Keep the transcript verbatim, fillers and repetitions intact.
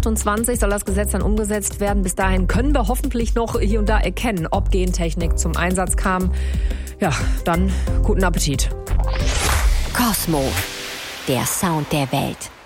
achtundzwanzig soll das Gesetz dann umgesetzt werden. Bis dahin können wir hoffentlich noch hier und da erkennen, ob Gentechnik zum Einsatz kam. Ja, dann guten Appetit. Kosmo, der Sound der Welt.